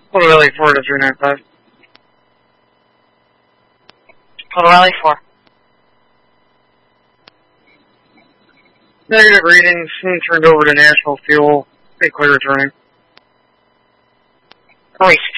Total Rally 4 to 395. Total Rally 4. Negative readings, soon turned over to National Fuel. Be clear returning. Restart.